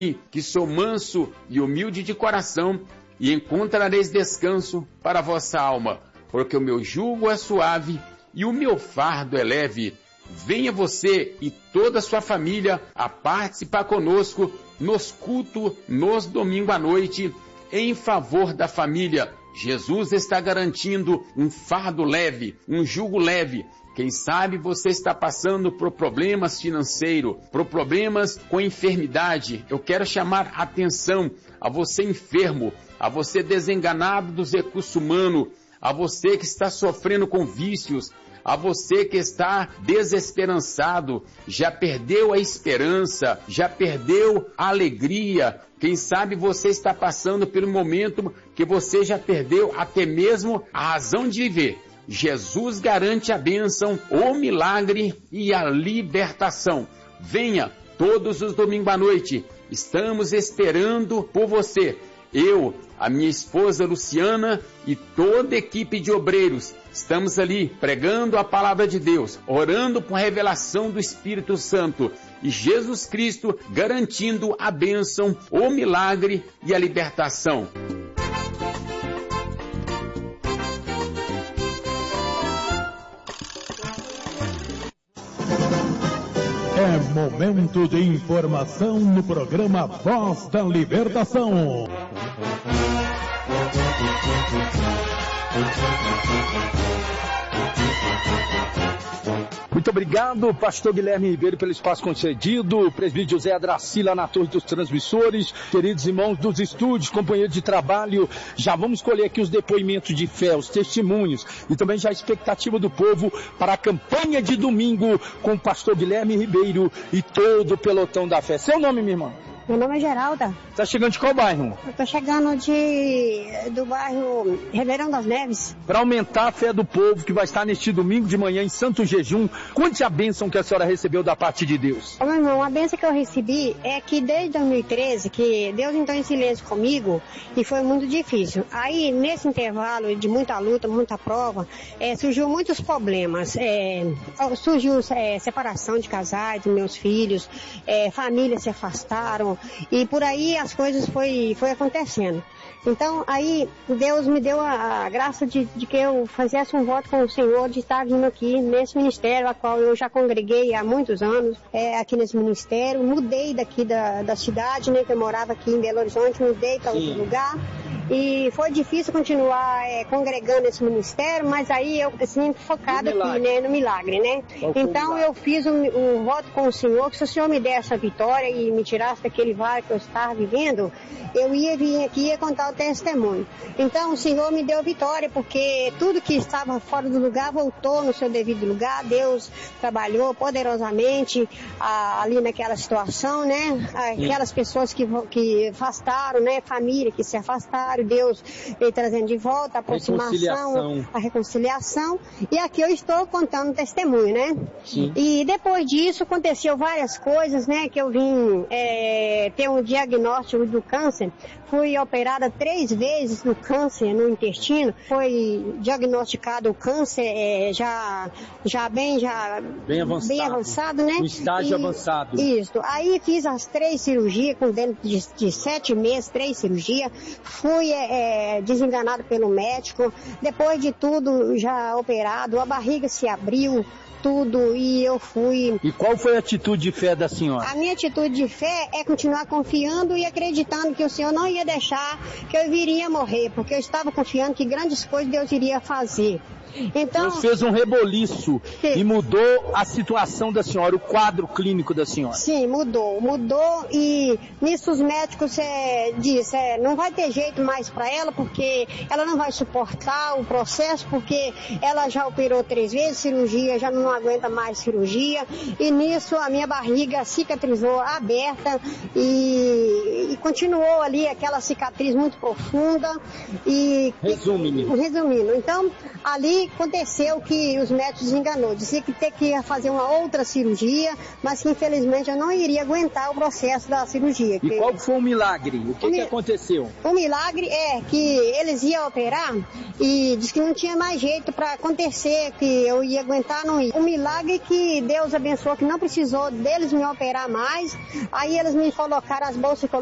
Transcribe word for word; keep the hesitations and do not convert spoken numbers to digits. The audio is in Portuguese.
que sou manso e humilde de coração, e encontrareis descanso para a vossa alma, porque o meu jugo é suave e o meu fardo é leve. Venha você e toda a sua família a participar conosco nos cultos, nos domingos à noite, em favor da família. Jesus está garantindo um fardo leve, um jugo leve. Quem sabe você está passando por problemas financeiros, por problemas com enfermidade. Eu quero chamar a atenção a você enfermo, a você desenganado dos recursos humanos, a você que está sofrendo com vícios, a você que está desesperançado, já perdeu a esperança, já perdeu a alegria. Quem sabe você está passando pelo momento que você já perdeu até mesmo a razão de viver. Jesus garante a bênção, o milagre e a libertação. Venha todos os domingos à noite. Estamos esperando por você. Eu, a minha esposa Luciana e toda a equipe de obreiros, estamos ali pregando a palavra de Deus, orando por revelação do Espírito Santo e Jesus Cristo garantindo a bênção, o milagre e a libertação. É momento de informação no programa Voz da Libertação. Muito obrigado, pastor Guilherme Ribeiro, pelo espaço concedido, presbítero José Adracila na torre dos transmissores, queridos irmãos dos estúdios, companheiros de trabalho. Já vamos colher aqui os depoimentos de fé, os testemunhos e também já a expectativa do povo para a campanha de domingo com o pastor Guilherme Ribeiro e todo o pelotão da fé. Seu nome, minha irmã? Meu nome é Geralda. Tá chegando de qual bairro? Eu tô chegando de, do bairro Ribeirão das Neves. Para aumentar a fé do povo que vai estar neste domingo de manhã em Santo Jejum, conte a bênção que a senhora recebeu da parte de Deus. Ô, meu irmão, a bênção que eu recebi é que desde dois mil e treze, que Deus entrou em silêncio comigo e foi muito difícil. Aí, nesse intervalo de muita luta, muita prova, é, surgiu muitos problemas. É, surgiu é, separação de casais, dos meus filhos, é, famílias se afastaram, e por aí as coisas foi, foi acontecendo. Então, aí, Deus me deu a, a graça de, de que eu fizesse um voto com o Senhor de estar vindo aqui nesse ministério, a qual eu já congreguei há muitos anos, é, aqui nesse ministério. Mudei daqui da, da cidade, né, que eu morava aqui em Belo Horizonte, mudei para outro lugar. E foi difícil continuar é, congregando esse ministério, mas aí eu, assim, focada aqui, né, no milagre, né? Então eu fiz um, um voto com o Senhor, que se o Senhor me desse essa vitória e me tirasse daquele vale que eu estava vivendo, eu ia vir aqui e ia contar o testemunho. Então o Senhor me deu vitória, porque tudo que estava fora do lugar voltou no seu devido lugar. Deus trabalhou poderosamente a, ali naquela situação, né? Aquelas pessoas que, que afastaram, né? Família que se afastaram, Deus veio trazendo de volta a aproximação, reconciliação. a reconciliação, e aqui eu estou contando testemunho, né? Sim. E depois disso aconteceu várias coisas, né? Que eu vim é, ter um diagnóstico do câncer, fui operada três vezes no câncer no intestino, foi diagnosticado o câncer é, já, já bem, já bem avançado, bem avançado, né? Um estágio e, avançado. Isso. Aí fiz as três cirurgias, com dentro de, de sete meses, três cirurgias, fui é, é, desenganado pelo médico. Depois de tudo já operado, a barriga se abriu, tudo, e eu fui... E qual foi a atitude de fé da senhora? A minha atitude de fé é continuar confiando e acreditando que o Senhor não ia deixar que eu viria morrer, porque eu estava confiando que grandes coisas Deus iria fazer. Então, Deus fez um reboliço sim. e mudou a situação da senhora, o quadro clínico da senhora. Sim, mudou, mudou, e nisso os médicos é, dizem, é, não vai ter jeito mais para ela, porque ela não vai suportar o processo, porque ela já operou três vezes cirurgia, já não aguenta mais cirurgia, e nisso a minha barriga cicatrizou aberta e, e continuou ali aquela cicatriz muito profunda. E Resumindo. Resumindo, então ali Aí aconteceu que os médicos enganou, dizia que ter que fazer uma outra cirurgia, mas que infelizmente eu não iria aguentar o processo da cirurgia. E qual foi o milagre? O que, o que mi... aconteceu? O milagre é que eles iam operar e disse que não tinha mais jeito para acontecer, que eu ia aguentar, não ia. O milagre é que Deus abençoou, que não precisou deles me operar mais, aí eles me colocaram as bolsas